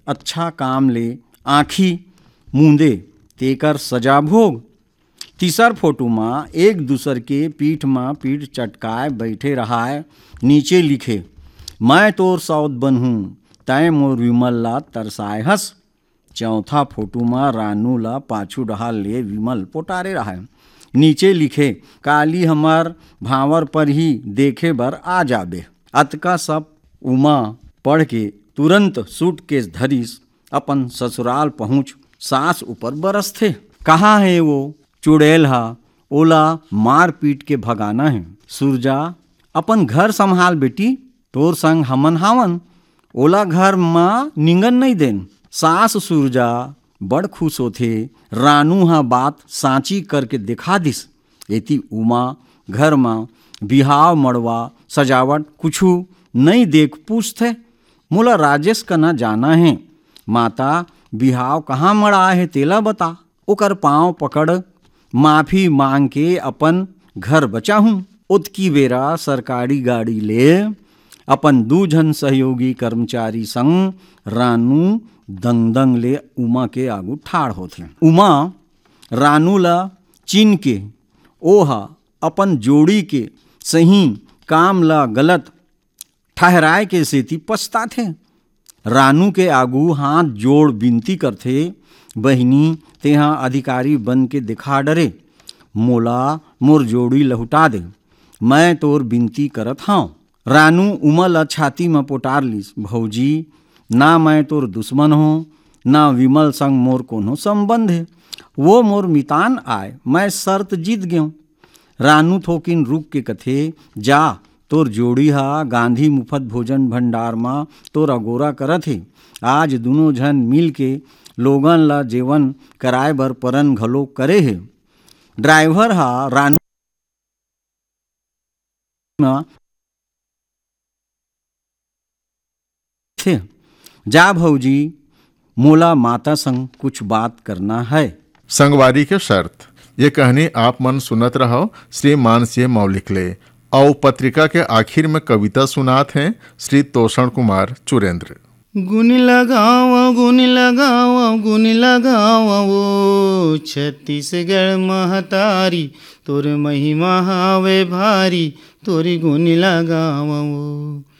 अच्छा काम ले आँखी मूंदे तेकर सजा भोग। तीसर फोटो में एक दूसर के पीठ में पीठ चटकाए बैठे रहाय, नीचे लिखे मैं तोर सौत बनहूँ तय मोर विमल ला तरसाए हस। चौथा फोटो में रानू ला पाछू डहाल ले विमल पोटारे रहा है, नीचे लिखे काली हमार भावर पर ही देखे बर आ जाबे। अतका सब उमा पढ़ के तुरंत सूटकेस धरिस अपन ससुराल पहुँच सास ऊपर बरस थे। कहाँ है वो चुड़ैल हा, ओला मार पीट के भगाना है। सुरजा अपन घर संभाल बेटी, तोर संग हमन हावन, ओला घर माँ निंगन नहीं देन। सास सुरजा बड़ खुश होथे, रानू हा बात सांची करके दिखा दिस। एती उमा घर में बिहाव मड़वा सजावट कुछू नहीं देख पूछथे, मोला राजेश कना जाना है, माता बिहाव कहाँ मड़ा है तेला बता। ओकर पाँव पकड़ माफी मांग के अपन घर बचा हूँ। उतकी बेरा सरकारी गाड़ी ले अपन 2 जन सहयोगी कर्मचारी संग रानू दंग दंग ले उमा के आगू ठाड़ होथे। उमा रानू ला चिन के ओहा अपन जोड़ी के सही काम ला गलत ठहराए के सेती पछताथे। रानू के आगू हाथ जोड़ विनती करथे, बहिनी तेहा अधिकारी बन के दिखा डरे, मोला मोर जोड़ी लहुटा दे, मैं तोर विनती करत हाँ। रानू उमा ला छाती में पोटार लिस, भौजी ना मैं तोर दुश्मन हो, ना विमल संग मोर कोनो संबंध है, वो मोर मितान आए, मैं शर्त जीत गयो। रानू थोकिन रुक के कथे, जा तोर जोड़ी हा गांधी मुफ्त भोजन भंडार में तोर अगोरा करत है, आज दोनों झन मिल के लोगन ला जेवन कराए बर परन घलो करे है। ड्राइवर हा रानू थे, जा भौजी मोला माता संग कुछ बात करना है। संगवारी के शर्त ये कहानी आप मन सुनत रहो श्री मानसिंह मौलिक ले। और पत्रिका के आखिर में कविता सुनात हैं श्री तोषण कुमार चुरेंद्र। गुण लगावा वो छत्तीसगढ़ महतारी, तोर महिमा हावे भारी, तोरी गुण लगावा वो।